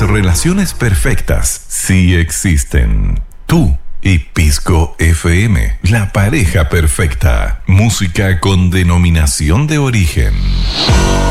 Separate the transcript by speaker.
Speaker 1: relaciones perfectas sí existen. Tú y Pisco FM, la pareja perfecta. Música con denominación de origen.